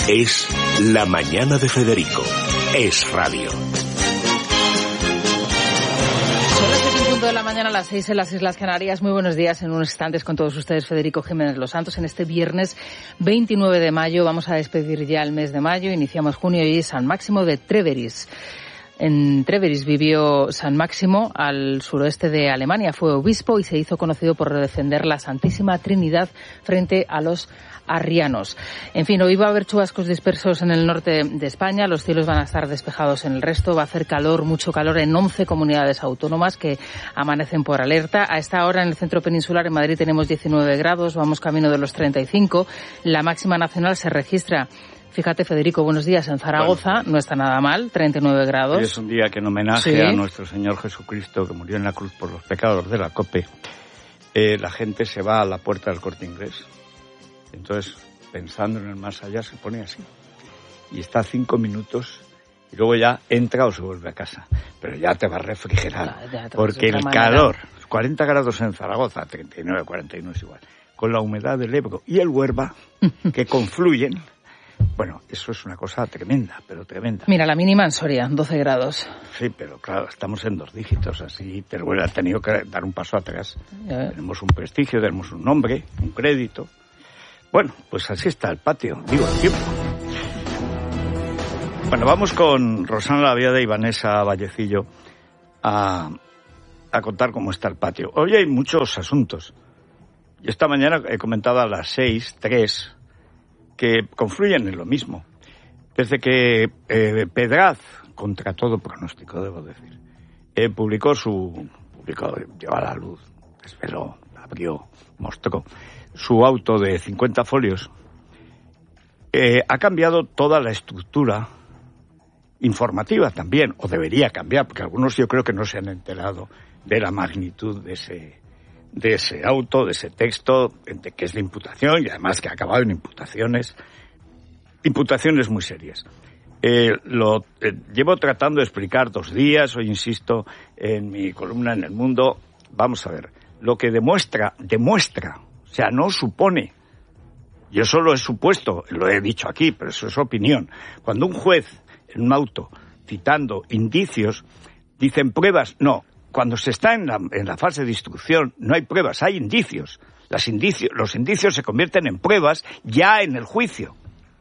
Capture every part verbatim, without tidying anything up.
Es La Mañana de Federico. Es radio. De la mañana a las seis en las Islas Canarias. Muy buenos días. En unos instantes con todos ustedes, Federico Jiménez Los Santos. En este viernes veintinueve de mayo vamos a despedir ya el mes de mayo. Iniciamos junio y San Máximo de Treveris. En Treveris vivió San Máximo, al suroeste de Alemania. Fue obispo y se hizo conocido por defender la Santísima Trinidad frente a los arrianos. En fin, hoy va a haber chubascos dispersos en el norte de España. Los cielos van a estar despejados en el resto. Va a hacer calor, mucho calor en once comunidades autónomas que amanecen por alerta. A esta hora en el centro peninsular, en Madrid, tenemos diecinueve grados. Vamos camino de los treinta y cinco. La máxima nacional se registra, fíjate, Federico, buenos días, en Zaragoza. Bueno, no está nada mal, treinta y nueve grados. Hoy es un día que en homenaje sí. a nuestro Señor Jesucristo, que murió en la cruz por los pecados de la COPE, eh, la gente se va a la puerta del Corte Inglés. Entonces, pensando en el más allá, se pone así. Y está cinco minutos y luego ya entra o se vuelve a casa. Pero ya te va a refrigerar. Ya, ya porque el manera. calor, cuarenta grados en Zaragoza, treinta y nueve, cuarenta y uno es igual, con la humedad del Ebro y el Huerva, que confluyen. Bueno, eso es una cosa tremenda, pero tremenda. Mira, la mínima en Soria, doce grados. Sí, pero claro, estamos en dos dígitos, así, pero bueno, ha tenido que dar un paso atrás. Tenemos un prestigio, tenemos un nombre, un crédito. Bueno, pues así está el patio, digo, el tiempo. Bueno, vamos con Rosana Laviada y Vanessa Vallecillo a, a contar cómo está el patio. Hoy hay muchos asuntos. Yo esta mañana he comentado a las seis, tres, que confluyen en lo mismo. Desde que eh, Pedraz, contra todo pronóstico, debo decir, eh, publicó su... publicó, llevó a la luz, desveló, abrió, mostró su auto de cincuenta folios, eh, ha cambiado toda la estructura informativa también, o debería cambiar, porque algunos yo creo que no se han enterado de la magnitud de ese, de ese auto, de ese texto, de que es de imputación, y además que ha acabado en imputaciones, imputaciones muy serias. Eh, lo eh, llevo tratando de explicar dos días, hoy insisto en mi columna en El Mundo. Vamos a ver, lo que demuestra, demuestra, o sea, no supone. Yo solo he supuesto, lo he dicho aquí, pero eso es opinión. Cuando un juez en un auto, citando indicios, dicen pruebas, no. Cuando se está en la, en la fase de instrucción, no hay pruebas, hay indicios. Las indicios. Los indicios se convierten en pruebas ya en el juicio.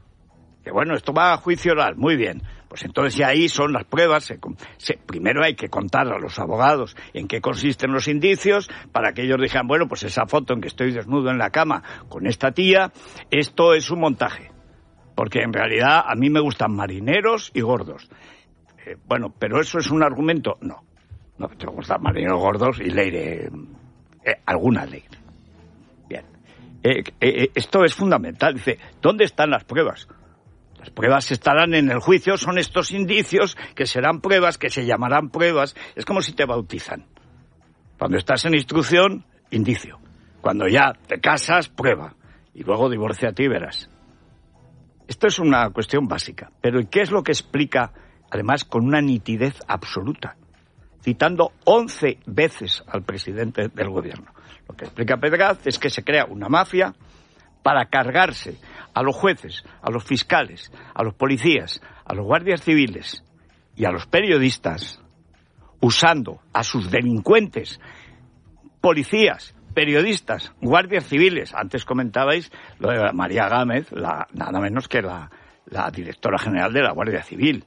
Que bueno, esto va a juicio oral, muy bien. Pues entonces ya ahí son las pruebas. Se, se, primero hay que contar a los abogados en qué consisten los indicios para que ellos digan, bueno, pues esa foto en que estoy desnudo en la cama con esta tía, esto es un montaje. Porque en realidad a mí me gustan marineros y gordos. Eh, bueno, pero eso es un argumento. No, no te gustan marineros gordos y leeré eh, alguna ley. Bien. Eh, eh, esto es fundamental. Dice, ¿dónde están las pruebas? Las pruebas estarán en el juicio, son estos indicios que serán pruebas, que se llamarán pruebas. Es como si te bautizan. Cuando estás en instrucción, indicio. Cuando ya te casas, prueba. Y luego divórciate y verás. Esto es una cuestión básica. Pero ¿qué es lo que explica, además, con una nitidez absoluta? Citando once veces al presidente del gobierno. Lo que explica Pedraz es que se crea una mafia para cargarse a los jueces, a los fiscales, a los policías, a los guardias civiles y a los periodistas, usando a sus delincuentes, policías, periodistas, guardias civiles. Antes comentabais lo de María Gámez, la, nada menos que la, la directora general de la Guardia Civil.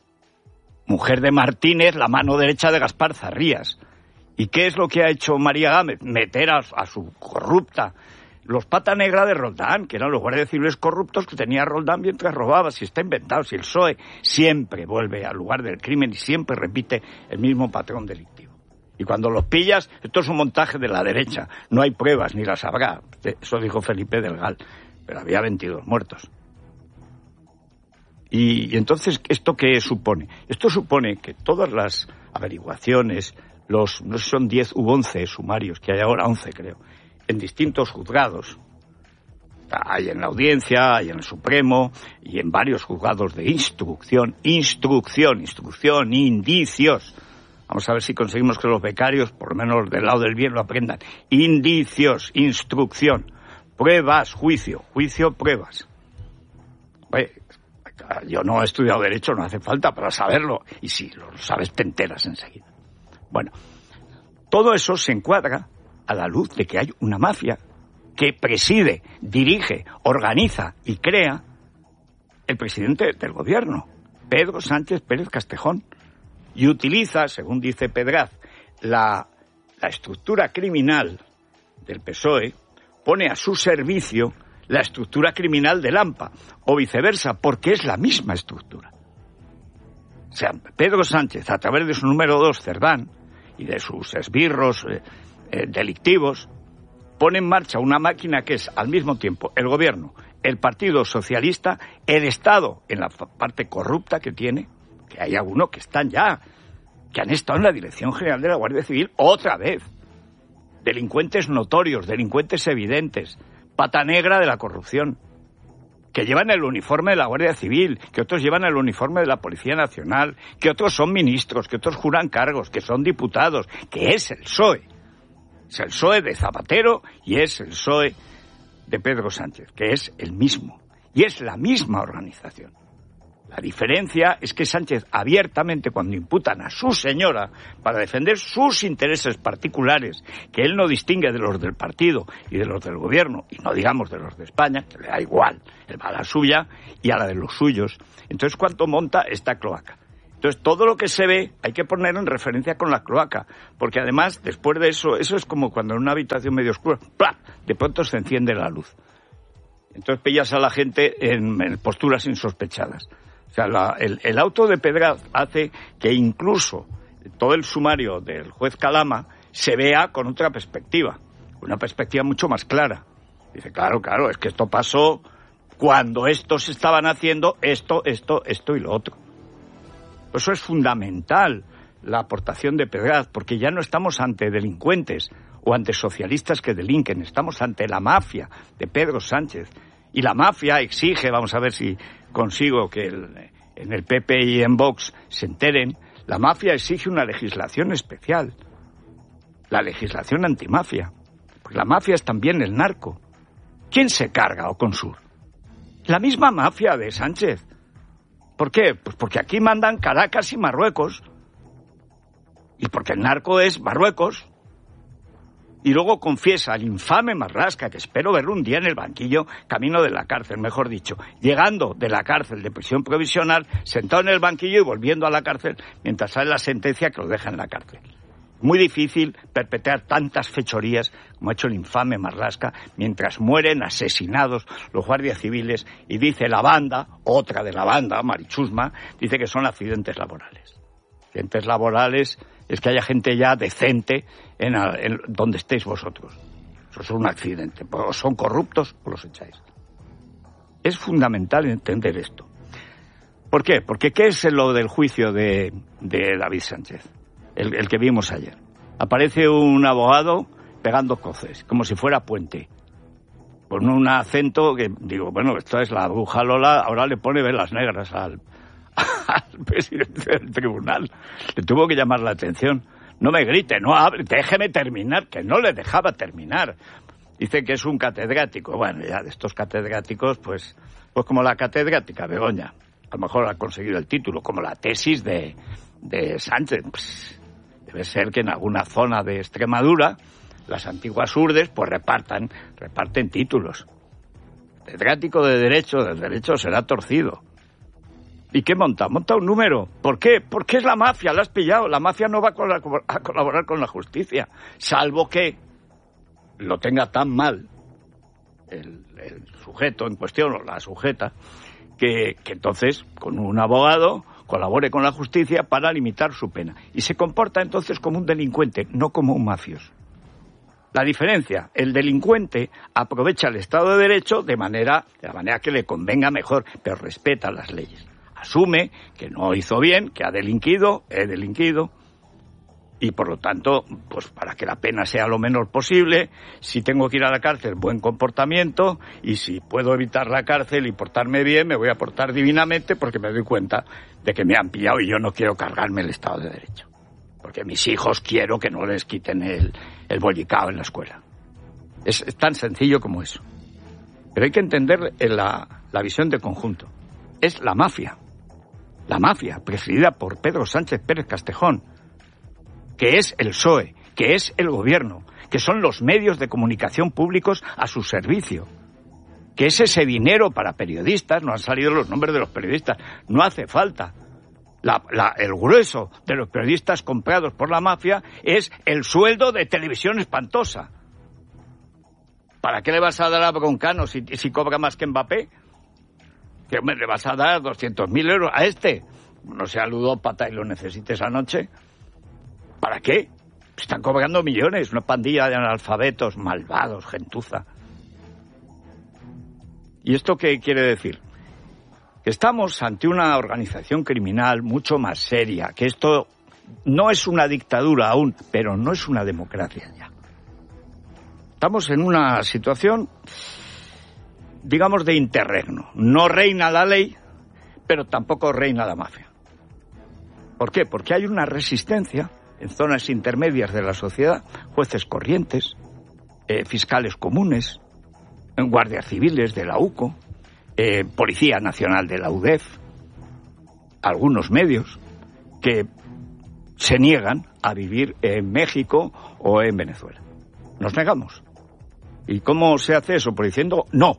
Mujer de Martínez, la mano derecha de Gaspar Zarrías. ¿Y qué es lo que ha hecho María Gámez? Meter a, a su corrupta... Los pata negra de Roldán, que eran los guardias civiles corruptos que tenía Roldán mientras robaba. Si está inventado, si el P S O E siempre vuelve al lugar del crimen y siempre repite el mismo patrón delictivo. Y cuando los pillas, esto es un montaje de la derecha. No hay pruebas, ni las habrá. Eso dijo Felipe del Gal. Pero había veintidós muertos. Y, y entonces, ¿esto qué supone? Esto supone que todas las averiguaciones, los no sé, son diez u once sumarios, que hay ahora once creo, en distintos juzgados, hay en la Audiencia, hay en el Supremo y en varios juzgados de instrucción, instrucción, instrucción, indicios. Vamos a ver si conseguimos que los becarios, por lo menos del lado del bien, lo aprendan. Indicios, instrucción, pruebas, juicio, juicio, pruebas. Oye, yo no he estudiado Derecho, no hace falta para saberlo. Y si lo sabes, te enteras enseguida. Bueno, todo eso se encuadra a la luz de que hay una mafia que preside, dirige, organiza y crea el presidente del gobierno, Pedro Sánchez Pérez Castejón, y utiliza, según dice Pedraz, la, la estructura criminal del P S O E, pone a su servicio la estructura criminal del A M P A, o viceversa, porque es la misma estructura. O sea, Pedro Sánchez, a través de su número dos, Cerdán, y de sus esbirros eh, eh, delictivos, pone en marcha una máquina que es, al mismo tiempo, el gobierno, el Partido Socialista, el Estado, en la parte corrupta que tiene, que hay algunos que están ya, que han estado en la Dirección General de la Guardia Civil otra vez. Delincuentes notorios, delincuentes evidentes, pata negra de la corrupción, que llevan el uniforme de la Guardia Civil, que otros llevan el uniforme de la Policía Nacional, que otros son ministros, que otros juran cargos, que son diputados, que es el P S O E. Es el P S O E de Zapatero y es el P S O E de Pedro Sánchez, que es el mismo. Y es la misma organización. La diferencia es que Sánchez abiertamente, cuando imputan a su señora para defender sus intereses particulares, que él no distingue de los del partido y de los del gobierno, y no digamos de los de España, que le da igual, él va a la suya y a la de los suyos. Entonces, ¿cuánto monta esta cloaca? Entonces, todo lo que se ve hay que poner en referencia con la cloaca, porque además, después de eso, eso es como cuando en una habitación medio oscura, ¡plap!, de pronto se enciende la luz. Entonces pillas a la gente en, en posturas insospechadas. O sea, la, el, el auto de Pedraz hace que incluso todo el sumario del juez Calama se vea con otra perspectiva, una perspectiva mucho más clara. Dice, claro, claro, es que esto pasó cuando estos estaban haciendo esto, esto, esto y lo otro. Por eso es fundamental la aportación de Pedraz, porque ya no estamos ante delincuentes o ante socialistas que delinquen, estamos ante la mafia de Pedro Sánchez. Y la mafia exige, vamos a ver si consigo que el, en el P P y en Vox se enteren, la mafia exige una legislación especial, la legislación antimafia, porque la mafia es también el narco. ¿Quién se carga Oconsur? La misma mafia de Sánchez. ¿Por qué? Pues porque aquí mandan Caracas y Marruecos, y porque el narco es Marruecos. Y luego confiesa al infame Marlaska, que espero verlo un día en el banquillo, camino de la cárcel, mejor dicho, llegando de la cárcel de prisión provisional, sentado en el banquillo y volviendo a la cárcel mientras sale la sentencia que lo deja en la cárcel. Muy difícil perpetrar tantas fechorías como ha hecho el infame Marlaska mientras mueren asesinados los guardias civiles, y dice la banda, otra de la banda, Marichusma, dice que son accidentes laborales. Accidentes laborales es que haya gente ya decente en, en donde estéis vosotros. Eso es un accidente. O son corruptos o los echáis. Es fundamental entender esto. ¿Por qué? Porque ¿qué es lo del juicio de, de David Sánchez? El, el que vimos ayer. Aparece un abogado pegando coces, como si fuera Puente. Con un acento que, digo, bueno, esto es la bruja Lola, ahora le pone velas negras al... al presidente del tribunal. Le tuvo que llamar la atención. No me grite, no hable, déjeme terminar, que no le dejaba terminar. Dice que es un catedrático. Bueno, ya de estos catedráticos, pues, pues como la catedrática Begoña. A lo mejor ha conseguido el título, como la tesis de, de Sánchez. Pues, debe ser que en alguna zona de Extremadura las antiguas urdes pues repartan, reparten títulos. Catedrático de Derecho, del Derecho será torcido. ¿Y qué monta? Monta un número. ¿Por qué? Porque es la mafia, la has pillado. La mafia no va a colaborar con la justicia, salvo que lo tenga tan mal el, el sujeto en cuestión o la sujeta, que, que entonces con un abogado colabore con la justicia para limitar su pena. Y se comporta entonces como un delincuente, no como un mafioso. La diferencia, el delincuente aprovecha el Estado de Derecho de manera, de la manera que le convenga mejor, pero respeta las leyes. Asume que no hizo bien, que ha delinquido, he delinquido, y por lo tanto, pues para que la pena sea lo menor posible, si tengo que ir a la cárcel, buen comportamiento, y si puedo evitar la cárcel y portarme bien, me voy a portar divinamente porque me doy cuenta de que me han pillado y yo no quiero cargarme el Estado de Derecho. Porque a mis hijos quiero que no les quiten el, el bollicao en la escuela. Es, es tan sencillo como eso. Pero hay que entender la, la visión de conjunto. es la mafia. La mafia, presidida por Pedro Sánchez Pérez Castejón, que es el P S O E, que es el gobierno, que son los medios de comunicación públicos a su servicio, que es ese dinero para periodistas. No han salido los nombres de los periodistas, no hace falta. La, la, el grueso de los periodistas comprados por la mafia es el sueldo de Televisión Espantosa. ¿Para qué le vas a dar a Broncano si, si cobra más que Mbappé? ¿Que hombre, le vas a dar doscientos mil euros a este? No sea ludópata y lo necesite esa noche. ¿Para qué? Están cobrando millones, una pandilla de analfabetos, malvados, gentuza. ¿Y esto qué quiere decir? Que estamos ante una organización criminal mucho más seria, que esto no es una dictadura aún, pero no es una democracia ya. Estamos en una situación, digamos, de interregno. No reina la ley, pero tampoco reina la mafia. ¿Por qué? Porque hay una resistencia en zonas intermedias de la sociedad, jueces corrientes, eh, fiscales comunes, guardias civiles de la U C O, eh, Policía Nacional de la U D E F, algunos medios que se niegan a vivir en México o en Venezuela. Nos negamos. ¿Y cómo se hace eso? Por diciendo no.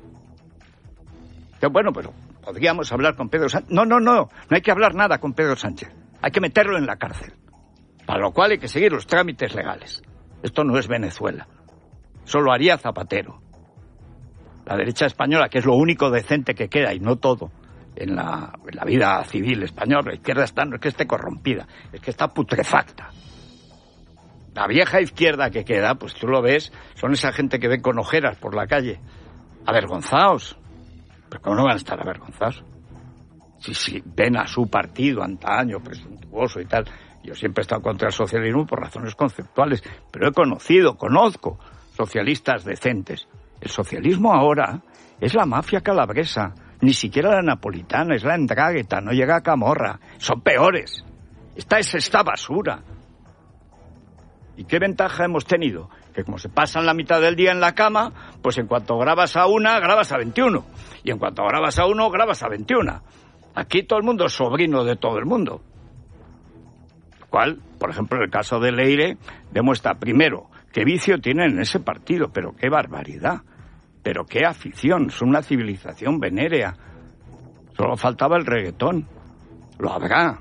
Que bueno, pero podríamos hablar con Pedro Sánchez. No, no, no, no hay que hablar nada con Pedro Sánchez. Hay que meterlo en la cárcel. Para lo cual hay que seguir los trámites legales. Esto no es Venezuela. Solo haría Zapatero. La derecha española, que es lo único decente que queda, y no todo, en la, en la vida civil española. La izquierda está, no es que esté corrompida, es que está putrefacta. La vieja izquierda que queda, pues tú lo ves, son esa gente que ve con ojeras por la calle. Avergonzaos. ¿Pero cómo no van a estar avergonzados? Si, si ven a su partido antaño, presuntuoso y tal. Yo siempre he estado contra el socialismo por razones conceptuales, pero he conocido, conozco socialistas decentes. El socialismo ahora es la mafia calabresa, ni siquiera la napolitana, es la Ndrangheta, no llega a Camorra, son peores. Esta es esta basura. ¿Y qué ventaja hemos tenido? Que como se pasan la mitad del día en la cama, pues en cuanto grabas a una, grabas a veintiuno. Y en cuanto grabas a uno, grabas a veintiuno. Aquí todo el mundo es sobrino de todo el mundo. Lo cual, por ejemplo, en el caso de Leire, demuestra primero qué vicio tienen en ese partido, pero qué barbaridad. Pero qué afición, son una civilización venérea. Solo faltaba el reggaetón. Lo habrá.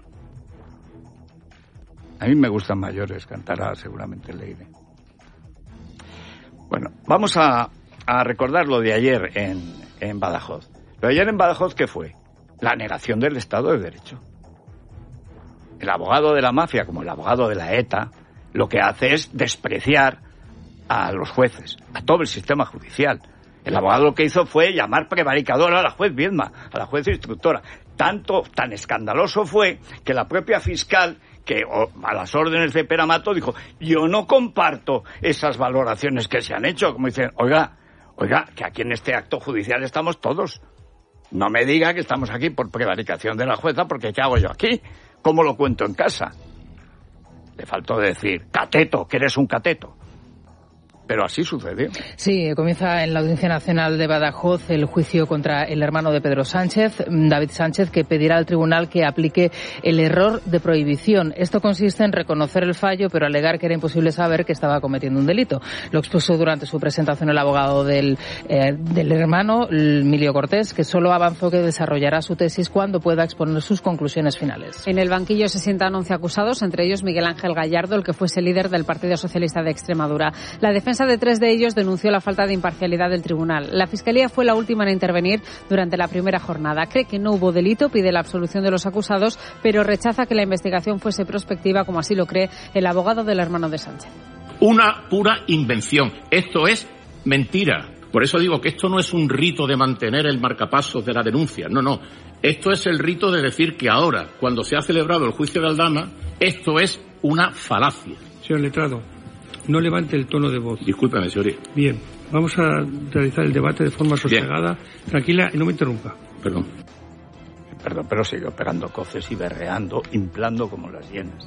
A mí me gustan mayores, cantará seguramente Leire. Bueno, vamos a, a recordar lo de ayer en, en Badajoz. Lo de ayer en Badajoz, ¿qué fue? La negación del Estado de Derecho. El abogado de la mafia, como el abogado de la ETA, lo que hace es despreciar a los jueces, a todo el sistema judicial. El abogado lo que hizo fue llamar prevaricadora a la juez Viedma, a la juez instructora. Tanto, tan escandaloso fue que la propia fiscal, que a las órdenes de Pere Mato, dijo: yo no comparto esas valoraciones que se han hecho. Como dicen, oiga, oiga, que aquí en este acto judicial estamos todos. No me diga que estamos aquí por prevaricación de la jueza, porque ¿qué hago yo aquí? ¿Cómo lo cuento en casa? Le faltó decir, cateto, que eres un cateto. Pero así sucedió. Sí, comienza en la Audiencia Nacional de Badajoz el juicio contra el hermano de Pedro Sánchez, David Sánchez, que pedirá al tribunal que aplique el error de prohibición. Esto consiste en reconocer el fallo, pero alegar que era imposible saber que estaba cometiendo un delito. Lo expuso durante su presentación el abogado del, eh, del hermano, Emilio Cortés, que solo avanzó que desarrollará su tesis cuando pueda exponer sus conclusiones finales. En el banquillo se sientan once acusados, entre ellos Miguel Ángel Gallardo, el que fuese líder del Partido Socialista de Extremadura. La defensa de tres de ellos denunció la falta de imparcialidad del tribunal. La Fiscalía fue la última en intervenir durante la primera jornada. Cree que no hubo delito, pide la absolución de los acusados, pero rechaza que la investigación fuese prospectiva, como así lo cree el abogado del hermano de Sánchez. Una pura invención. Esto es mentira. Por eso digo que esto no es un rito de mantener el marcapasos de la denuncia. No, no. Esto es el rito de decir que ahora, cuando se ha celebrado el juicio de Aldama, esto es una falacia. Señor letrado, no levante el tono de voz. Discúlpeme, señoría. Bien, vamos a realizar el debate de forma sosegada, tranquila y no me interrumpa. Perdón. Perdón, pero sigo pegando coces y berreando, inflando como las hienas.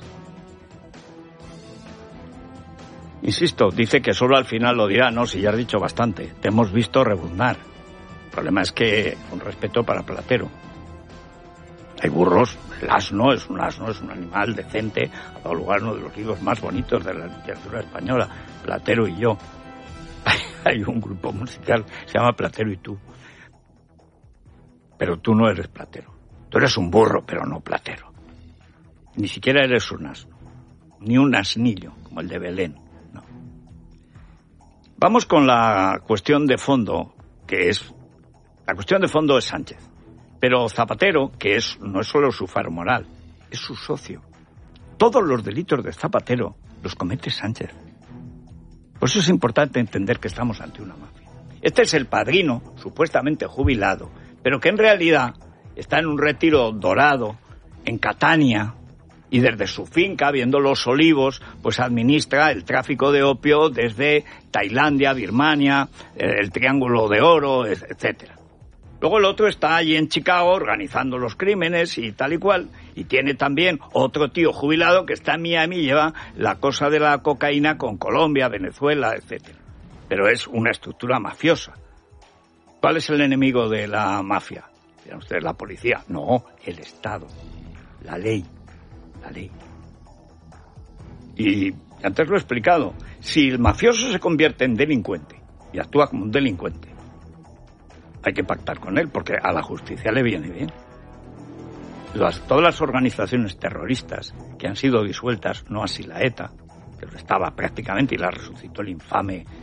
Insisto, dice que solo al final lo dirá. No, si ya has dicho bastante. Te hemos visto rebuznar. problema es que, con respeto para Platero, hay burros, el asno es un asno, es un animal decente, ha dado lugar a uno de los libros más bonitos de la literatura española, Platero y yo. Hay un grupo musical, se llama Platero y tú. Pero tú no eres Platero. Tú eres un burro, pero no Platero. Ni siquiera eres un asno, ni un asnillo, como el de Belén. No. Vamos con la cuestión de fondo, que es... La cuestión de fondo es Sánchez. Pero Zapatero, que es no es solo su faro moral, es su socio. Todos los delitos de Zapatero los comete Sánchez. Por eso es importante entender que estamos ante una mafia. Este es el padrino, supuestamente jubilado, pero que en realidad está en un retiro dorado, en Catania, y desde su finca, viendo los olivos, pues administra el tráfico de opio desde Tailandia, Birmania, el Triángulo de Oro, etcétera. Luego el otro está allí en Chicago organizando los crímenes y tal y cual. Y tiene también otro tío jubilado que está en Miami y lleva la cosa de la cocaína con Colombia, Venezuela, etcétera. Pero es una estructura mafiosa. ¿Cuál es el enemigo de la mafia? Dirán ustedes, la policía. No, el Estado. La ley. La ley. Y antes lo he explicado. Si el mafioso se convierte en delincuente y actúa como un delincuente, hay que pactar con él, porque a la justicia le viene bien. Las, todas las organizaciones terroristas que han sido disueltas, no así la ETA, que lo estaba prácticamente y la resucitó el infame